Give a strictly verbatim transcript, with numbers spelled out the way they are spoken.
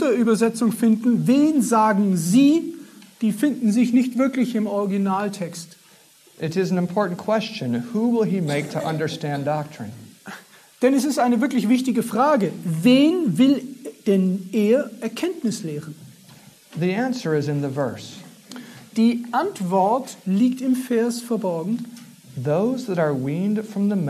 andere Übersetzung finden, wen sagen Sie, die finden sich nicht wirklich im Originaltext. It is an important question. Who will he make to understand doctrine? Denn es ist eine wirklich wichtige Frage. Wen will denn er Erkenntnis lehren? The answer is in the verse. Die Antwort liegt im Vers verborgen. Those that are weaned from the